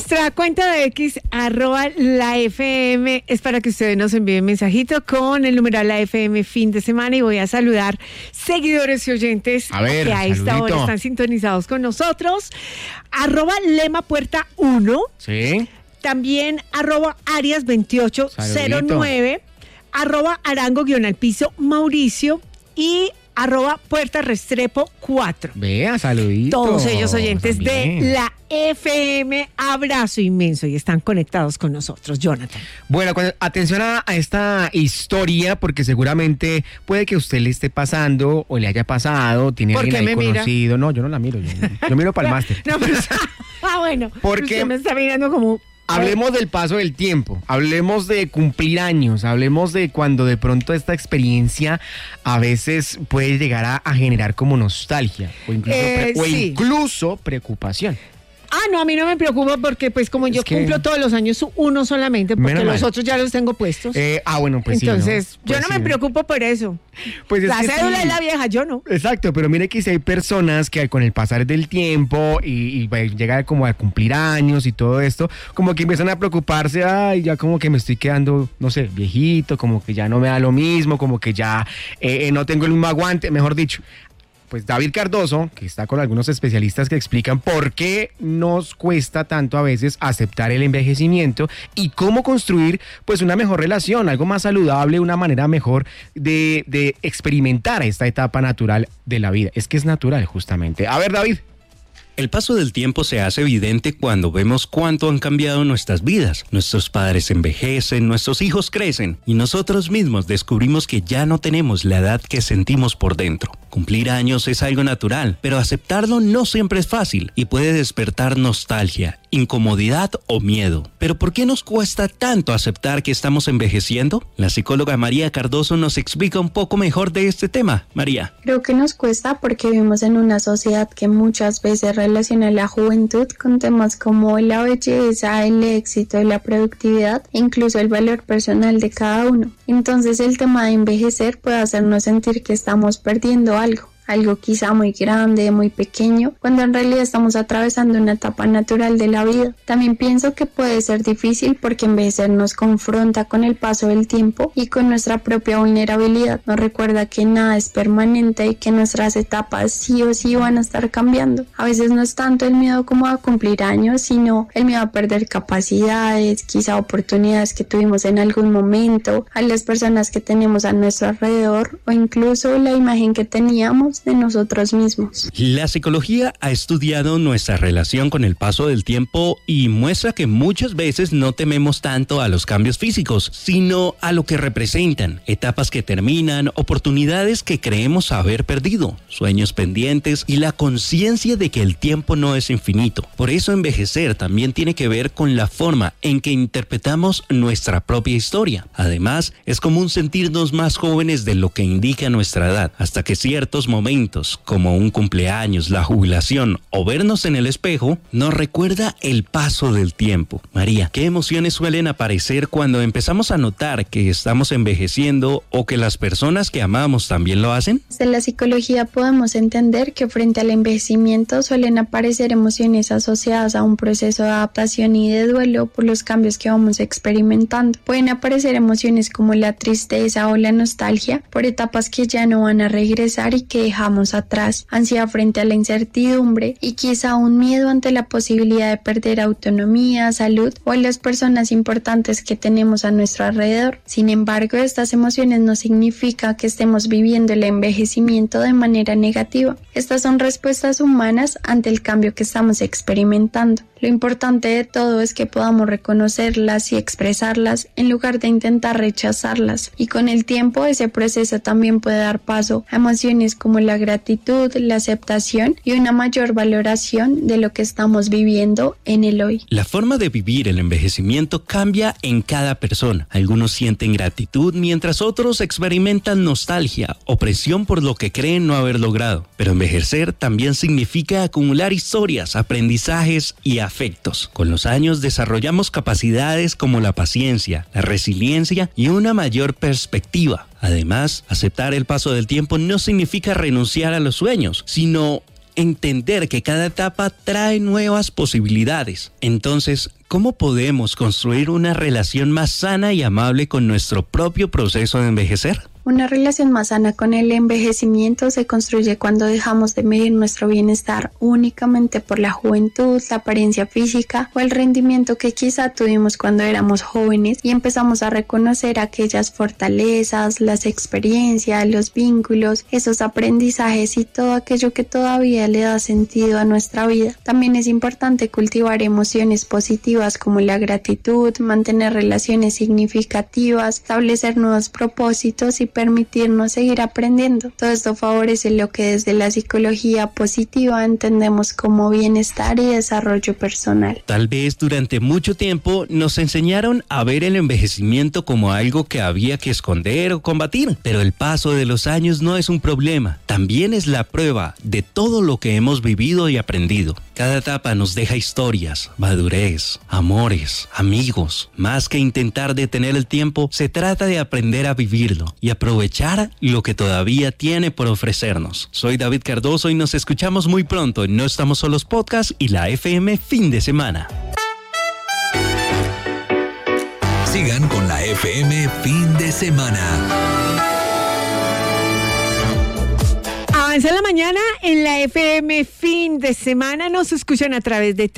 Nuestra cuenta de X, @LaFM, es para que ustedes nos envíen mensajito con el numeral LaFM fin de semana, y voy a saludar seguidores y oyentes que a esta hora están sintonizados con nosotros. @LemaPuerta1. Sí. También @Arias2809. @Arango_al_piso Mauricio. Y @PuertaRestrepo4. Vea, saluditos. Todos ellos oyentes también de la FM. Abrazo inmenso y están conectados con nosotros, Jonathan. Bueno, atención a esta historia, porque seguramente puede que a usted le esté pasando o le haya pasado, tiene ¿Por alguien qué ahí me mira? conocido. No, yo no la miro, yo miro para el máster. No, pero, bueno, Porque usted me está mirando como... Hablemos del paso del tiempo, hablemos de cumplir años, hablemos de cuando de pronto esta experiencia a veces puede llegar a generar como nostalgia o incluso preocupación. No, a mí no me preocupa porque pues como yo cumplo todos los años uno solamente, porque los otros ya los tengo puestos. Bueno, pues entonces, sí, ¿no? yo no me preocupo por eso. Pues la cédula es la vieja, yo no. Exacto, pero mire que si hay personas que con el pasar del tiempo y llegar como a cumplir años y todo esto, como que empiezan a preocuparse, ya como que me estoy quedando, no sé, viejito, como que ya no me da lo mismo, como que ya no tengo el mismo aguante, mejor dicho. Pues David Cardoso, que está con algunos especialistas que explican por qué nos cuesta tanto a veces aceptar el envejecimiento y cómo construir pues una mejor relación, algo más saludable, una manera mejor de experimentar esta etapa natural de la vida. Es que es natural justamente. A ver, David. El paso del tiempo se hace evidente cuando vemos cuánto han cambiado nuestras vidas. Nuestros padres envejecen, nuestros hijos crecen y nosotros mismos descubrimos que ya no tenemos la edad que sentimos por dentro. Cumplir años es algo natural, pero aceptarlo no siempre es fácil y puede despertar nostalgia, incomodidad o miedo. ¿Pero por qué nos cuesta tanto aceptar que estamos envejeciendo? La psicóloga María Cardoso nos explica un poco mejor de este tema. María. Creo que nos cuesta porque vivimos en una sociedad que muchas veces relaciona la juventud con temas como la belleza, el éxito, la productividad e incluso el valor personal de cada uno. Entonces el tema de envejecer puede hacernos sentir que estamos perdiendo algo quizá muy grande, muy pequeño, cuando en realidad estamos atravesando una etapa natural de la vida. También pienso que puede ser difícil porque envejecer nos confronta con el paso del tiempo y con nuestra propia vulnerabilidad. Nos recuerda que nada es permanente y que nuestras etapas sí o sí van a estar cambiando. A veces no es tanto el miedo como a cumplir años, sino el miedo a perder capacidades, quizá oportunidades que tuvimos en algún momento, a las personas que tenemos a nuestro alrededor o incluso la imagen que teníamos de nosotros mismos. La psicología ha estudiado nuestra relación con el paso del tiempo y muestra que muchas veces no tememos tanto a los cambios físicos, sino a lo que representan, etapas que terminan, oportunidades que creemos haber perdido, sueños pendientes y la conciencia de que el tiempo no es infinito. Por eso envejecer también tiene que ver con la forma en que interpretamos nuestra propia historia. Además, es común sentirnos más jóvenes de lo que indica nuestra edad, hasta que ciertos momentos como un cumpleaños, la jubilación o vernos en el espejo nos recuerda el paso del tiempo. María, ¿qué emociones suelen aparecer cuando empezamos a notar que estamos envejeciendo o que las personas que amamos también lo hacen? Desde la psicología podemos entender que frente al envejecimiento suelen aparecer emociones asociadas a un proceso de adaptación y de duelo por los cambios que vamos experimentando. Pueden aparecer emociones como la tristeza o la nostalgia por etapas que ya no van a regresar y que dejamos atrás, ansiedad frente a la incertidumbre y quizá un miedo ante la posibilidad de perder autonomía, salud o a las personas importantes que tenemos a nuestro alrededor. Sin embargo, estas emociones no significan que estemos viviendo el envejecimiento de manera negativa. Estas son respuestas humanas ante el cambio que estamos experimentando. Lo importante de todo es que podamos reconocerlas y expresarlas en lugar de intentar rechazarlas, y con el tiempo ese proceso también puede dar paso a emociones como la gratitud, la aceptación y una mayor valoración de lo que estamos viviendo en el hoy. La forma de vivir el envejecimiento cambia en cada persona. Algunos sienten gratitud mientras otros experimentan nostalgia o presión por lo que creen no haber logrado. Pero envejecer también significa acumular historias, aprendizajes y afectos. Con los años desarrollamos capacidades como la paciencia, la resiliencia y una mayor perspectiva. Además, aceptar el paso del tiempo no significa renunciar a los sueños, sino entender que cada etapa trae nuevas posibilidades. Entonces, ¿cómo podemos construir una relación más sana y amable con nuestro propio proceso de envejecer? Una relación más sana con el envejecimiento se construye cuando dejamos de medir nuestro bienestar únicamente por la juventud, la apariencia física o el rendimiento que quizá tuvimos cuando éramos jóvenes y empezamos a reconocer aquellas fortalezas, las experiencias, los vínculos, esos aprendizajes y todo aquello que todavía le da sentido a nuestra vida. También es importante cultivar emociones positivas como la gratitud, mantener relaciones significativas, establecer nuevos propósitos y permitirnos seguir aprendiendo. Todo esto favorece lo que desde la psicología positiva entendemos como bienestar y desarrollo personal. Tal vez durante mucho tiempo nos enseñaron a ver el envejecimiento como algo que había que esconder o combatir, pero el paso de los años no es un problema, también es la prueba de todo lo que hemos vivido y aprendido. Cada etapa nos deja historias, madurez, amores, amigos. Más que intentar detener el tiempo, se trata de aprender a vivirlo y aprovechar lo que todavía tiene por ofrecernos. Soy David Cardoso y nos escuchamos muy pronto en No Estamos Solos Podcast y la FM Fin de Semana. Sigan con la FM Fin de Semana. Avanza la mañana en la FM Fin de Semana. Nos escuchan a través de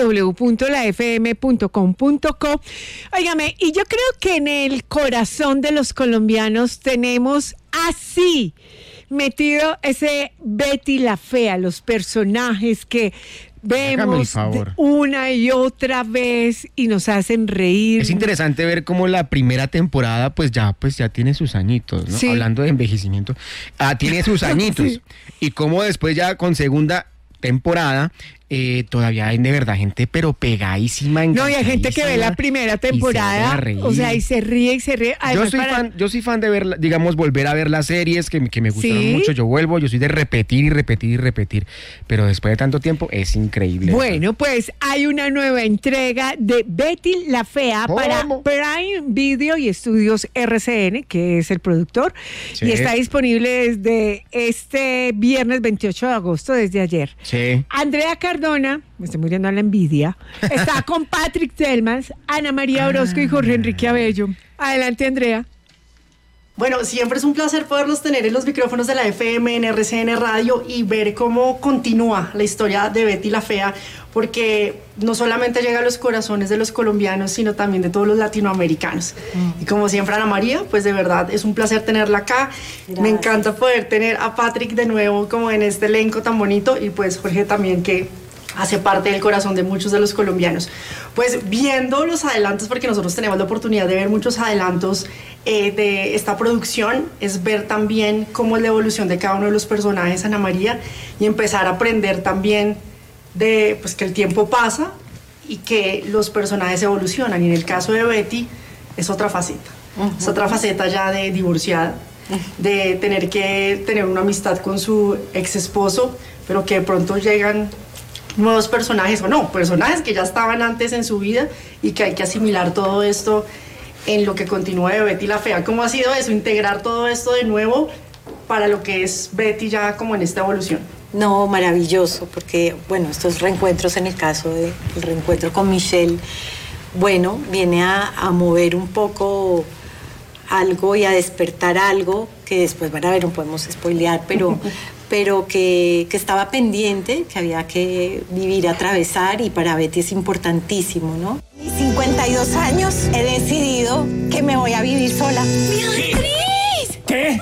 www.lafm.com.co. Óigame, y yo creo que en el corazón de los colombianos tenemos así metido ese Betty la Fea, los personajes que vemos una y otra vez y nos hacen reír. Es interesante ver cómo la primera temporada pues ya tiene sus añitos, ¿no? Sí. Hablando de envejecimiento, tiene sus añitos. Sí. Y cómo después ya con segunda temporada todavía hay de verdad gente pero pegadísima. No, y hay gente que ve la primera temporada, o sea, y se ríe. Además, yo soy fan de ver, digamos, volver a ver las series que me gustaron mucho. Yo soy de repetir, pero después de tanto tiempo es increíble. Bueno, pues hay una nueva entrega de Betty la Fea para Prime Video y Estudios RCN, que es el productor, y está disponible desde este viernes 28 de agosto, desde ayer. Sí. Andrea Cardona, me estoy muriendo a la envidia, está con Patrick Selmans, Ana María Orozco y Jorge Enrique Abello. Adelante, Andrea. Bueno, siempre es un placer poderlos tener en los micrófonos de la FM, en RCN Radio, y ver cómo continúa la historia de Betty la Fea, porque no solamente llega a los corazones de los colombianos, sino también de todos los latinoamericanos. Y como siempre, Ana María, pues de verdad es un placer tenerla acá. Gracias. Me encanta poder tener a Patrick de nuevo como en este elenco tan bonito, y pues Jorge también, que hace parte del corazón de muchos de los colombianos. Pues viendo los adelantos, porque nosotros tenemos la oportunidad de ver muchos adelantos de esta producción, es ver también cómo es la evolución de cada uno de los personajes, Ana María, y empezar a aprender también de pues que el tiempo pasa y que los personajes evolucionan. Y en el caso de Betty es otra faceta, es otra faceta ya de divorciada, de tener que tener una amistad con su ex esposo, pero que de pronto llegan nuevos personajes, o no, personajes que ya estaban antes en su vida y que hay que asimilar todo esto en lo que continúa de Betty la Fea. ¿Cómo ha sido eso, integrar todo esto de nuevo para lo que es Betty ya como en esta evolución? No, maravilloso, porque bueno, estos reencuentros, en el caso del reencuentro con Michelle, bueno, viene a mover un poco algo y a despertar algo que después van a ver, no podemos spoilear, pero que estaba pendiente, que había que vivir, atravesar, y para Betty es importantísimo, ¿no? A mis 52 años he decidido que me voy a vivir sola. ¡Mi Beatriz! ¿Qué?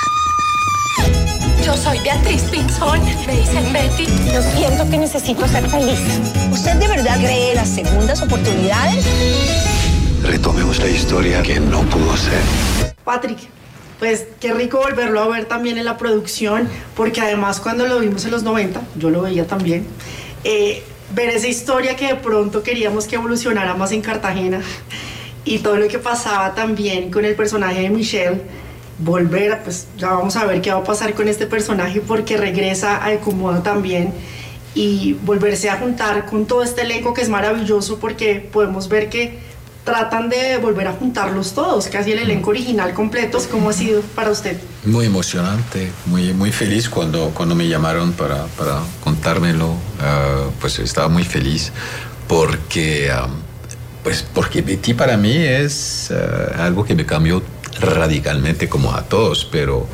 Yo soy Beatriz Pinzón, me dicen Betty. Yo siento que necesito ser feliz. ¿Usted de verdad cree en las segundas oportunidades? Retomemos la historia que no pudo ser. Patrick, pues qué rico volverlo a ver también en la producción, porque además cuando lo vimos en los 90, yo lo veía también, ver esa historia que de pronto queríamos que evolucionara más en Cartagena, y todo lo que pasaba también con el personaje de Michelle, volver, pues ya vamos a ver qué va a pasar con este personaje, porque regresa a Ecomoda también, y volverse a juntar con todo este elenco que es maravilloso, porque podemos ver que tratan de volver a juntarlos todos, casi el elenco original completo. ¿Cómo ha sido para usted? Muy emocionante, muy feliz cuando me llamaron para contármelo. Pues estaba muy feliz porque Betty para mí es algo que me cambió radicalmente, como a todos, pero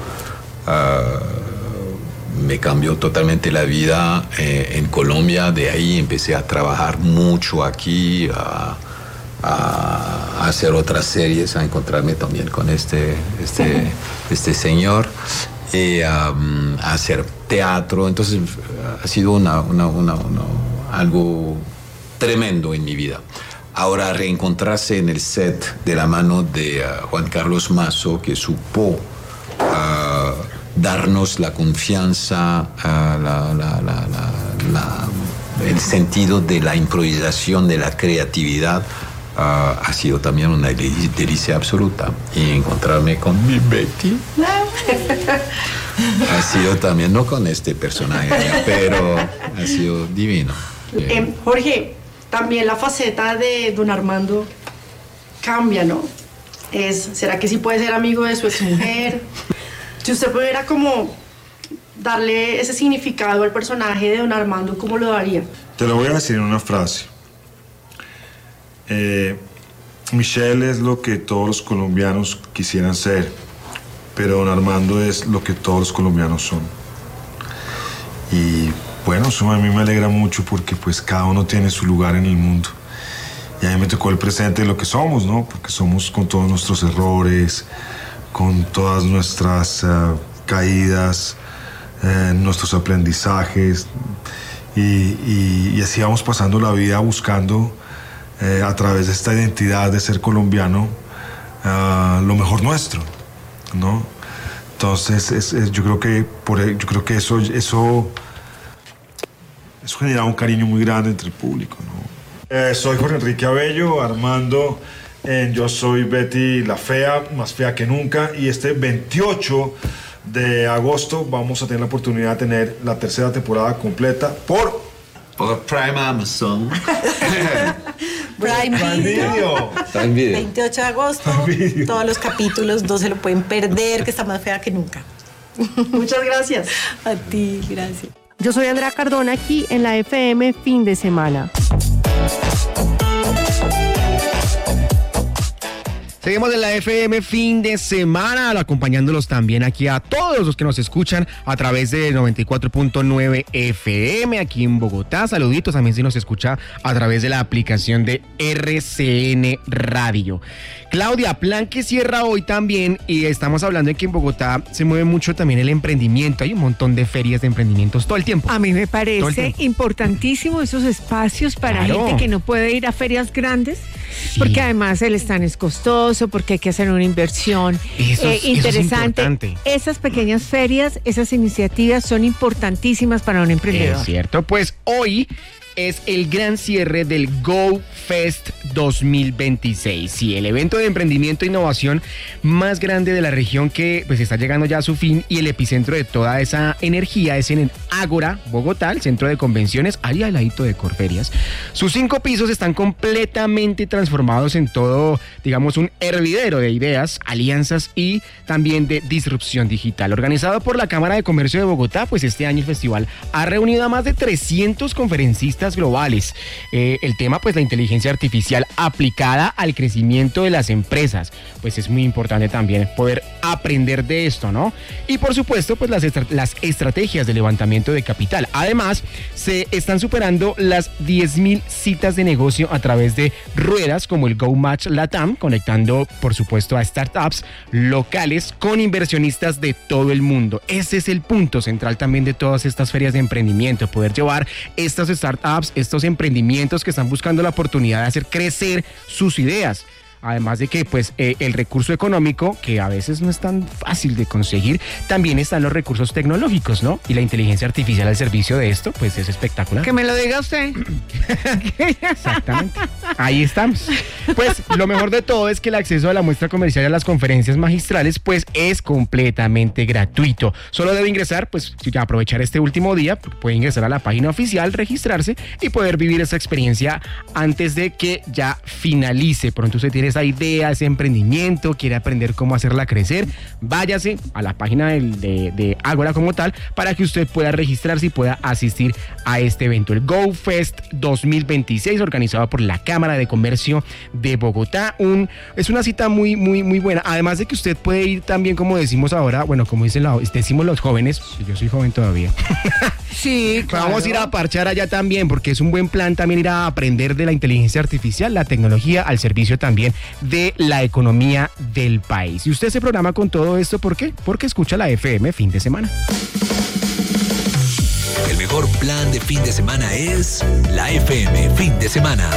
me cambió totalmente la vida en Colombia. De ahí empecé a trabajar mucho aquí, a hacer otras series, a encontrarme también con este señor, a hacer teatro. Entonces ha sido algo tremendo en mi vida. Ahora reencontrarse en el set de la mano de Juan Carlos Mazo, que supo darnos la confianza, el sentido de la improvisación, de la creatividad, ha sido también una delicia absoluta. Y encontrarme con mi Betty ha sido también, no con este personaje, pero ha sido divino. Jorge, también la faceta de don Armando cambia, ¿no? ¿Será que sí puede ser amigo de su exmujer? Si usted pudiera como darle ese significado al personaje de don Armando, ¿cómo lo daría? Te lo voy a decir en una frase. Michelle es lo que todos los colombianos quisieran ser, pero don Armando es lo que todos los colombianos son. Y bueno, eso a mí me alegra mucho porque pues cada uno tiene su lugar en el mundo. Y a mí me tocó el presente de lo que somos, ¿no? Porque somos con todos nuestros errores, con todas nuestras caídas, nuestros aprendizajes. Y así vamos pasando la vida buscando, a través de esta identidad de ser colombiano, lo mejor nuestro, ¿no? Entonces, yo creo que eso genera un cariño muy grande entre el público, ¿no? Soy Jorge Enrique Abello, Armando, Yo soy Betty la Fea, más fea que nunca, y este 28 de agosto vamos a tener la oportunidad de tener la tercera temporada completa por Prime Amazon. Prime Video. 28 de agosto, todos los capítulos, no se lo pueden perder, que está más fea que nunca. Muchas gracias. A ti, gracias. Yo soy Andrea Cardona, aquí en la FM Fin de Semana. Seguimos en la FM Fin de Semana, acompañándolos también aquí a todos los que nos escuchan a través de 94.9 FM aquí en Bogotá. Saluditos también si nos escucha a través de la aplicación de RCN Radio. Claudia, plan que cierra hoy también, y estamos hablando de que en Bogotá se mueve mucho también el emprendimiento. Hay un montón de ferias de emprendimientos todo el tiempo. A mí me parece importantísimo esos espacios para gente que no puede ir a ferias grandes, porque además el stand es costoso, porque hay que hacer una inversión interesante. Eso es esas pequeñas ferias, esas iniciativas son importantísimas para un emprendedor. Es cierto, pues hoy es el gran cierre del Go Fest 2026. Sí, el evento de emprendimiento e innovación más grande de la región, que pues está llegando ya a su fin, y el epicentro de toda esa energía es en el Ágora, Bogotá, el centro de convenciones, ahí al ladito de Corferias. Sus 5 pisos están completamente transformados en todo, digamos, un hervidero de ideas, alianzas y también de disrupción digital. Organizado por la Cámara de Comercio de Bogotá, pues este año el festival ha reunido a más de 300 conferencistas globales. El tema, pues la inteligencia artificial aplicada al crecimiento de las empresas, pues es muy importante también poder aprender de esto, ¿no? Y por supuesto, pues las estrategias de levantamiento de capital. Además, se están superando las 10.000 citas de negocio a través de ruedas como el Go Match Latam, conectando por supuesto a startups locales con inversionistas de todo el mundo. Ese es el punto central también de todas estas ferias de emprendimiento, poder llevar estas startups, estos emprendimientos que están buscando la oportunidad de hacer crecer sus ideas además de que pues el recurso económico, que a veces no es tan fácil de conseguir, también están los recursos tecnológicos, ¿no? Y la inteligencia artificial al servicio de esto, pues es espectacular. Que me lo diga usted. Exactamente. Ahí estamos. Pues lo mejor de todo es que el acceso a la muestra comercial y a las conferencias magistrales pues es completamente gratuito. Solo debe ingresar, pues aprovechar este último día, puede ingresar a la página oficial, registrarse y poder vivir esa experiencia antes de que ya finalice. Pronto usted tiene esa idea, ese emprendimiento, quiere aprender cómo hacerla crecer, váyase a la página de Ágora como tal para que usted pueda registrarse y pueda asistir a este evento, el Go Fest 2026, organizado por la Cámara de Comercio de Bogotá. Es una cita muy buena, además de que usted puede ir también, como decimos ahora, bueno, como decimos los jóvenes, yo soy joven todavía. Sí, claro. Vamos a ir a parchar allá también, porque es un buen plan también ir a aprender de la inteligencia artificial, la tecnología al servicio también de la economía del país. Y usted se programa con todo esto, ¿por qué? Porque escucha la FM fin de semana. El mejor plan de fin de semana es la FM fin de semana.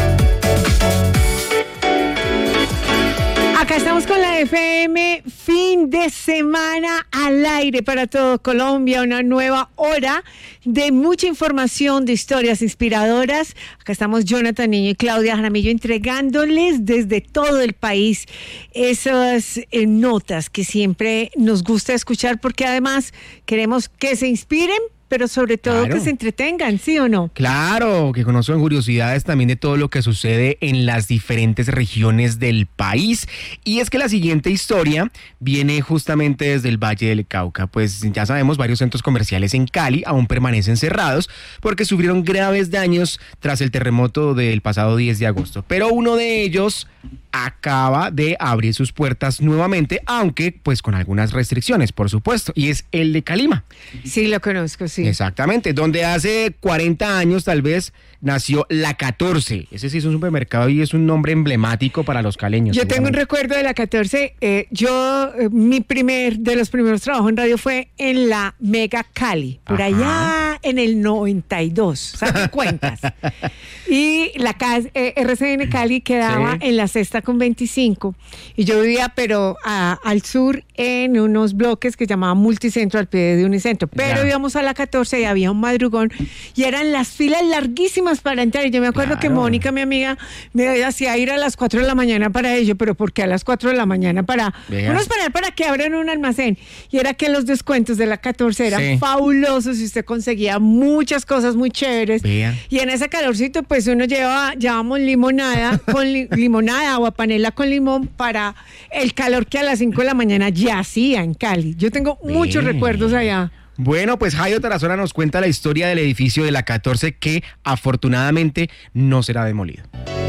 Acá estamos con la FM fin de semana al aire para todo Colombia, una nueva hora de mucha información, de historias inspiradoras. Acá estamos Jonathan Niño y Claudia Jaramillo entregándoles desde todo el país esas notas que siempre nos gusta escuchar, porque además queremos que se inspiren, pero sobre todo que se entretengan, ¿sí o no? Claro, que conozcan curiosidades también de todo lo que sucede en las diferentes regiones del país. Y es que la siguiente historia viene justamente desde el Valle del Cauca. Pues ya sabemos, varios centros comerciales en Cali aún permanecen cerrados porque sufrieron graves daños tras el terremoto del pasado 10 de agosto. Pero uno de ellos acaba de abrir sus puertas nuevamente, aunque pues con algunas restricciones, por supuesto, y es el de Calima. Sí, lo conozco, sí. Exactamente, donde hace 40 años tal vez nació La 14. Ese sí es un supermercado y es un nombre emblemático para los caleños. Yo tengo un recuerdo de La 14. De los primeros trabajos en radio fue en la Mega Cali, por allá en el 92, ¿saben cuentas? Y la RCN Cali quedaba en la Sexta con 25 y yo vivía pero al sur en unos bloques que llamaban Multicentro al pie de Unicentro, pero íbamos a La 14 y había un madrugón y eran las filas larguísimas para entrar, y yo me acuerdo que Mónica, mi amiga, me hacía ir a las 4 de la mañana para ello, pero ¿por qué a las 4 de la mañana? Uno esperar para que abran un almacén, y era que los descuentos de La 14 eran fabulosos y usted conseguía muchas cosas muy chéveres. Y en ese calorcito pues uno llevábamos limonada con limonada o panela con limón para el calor que a las 5 de la mañana ya hacía en Cali. Yo tengo muchos recuerdos allá. Bueno, pues Jairo Tarazona nos cuenta la historia del edificio de La 14 que afortunadamente no será demolido.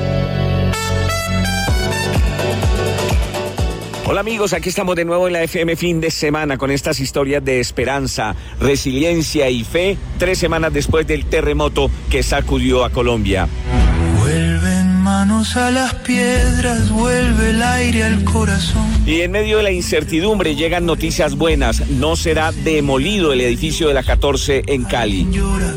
Hola amigos, aquí estamos de nuevo en la FM fin de semana con estas historias de esperanza, resiliencia y fe 3 semanas después del terremoto que sacudió a Colombia. Vuelven manos a las piedras, vuelve el aire al corazón. Y en medio de la incertidumbre llegan noticias buenas, no será demolido el edificio de La 14 en Cali.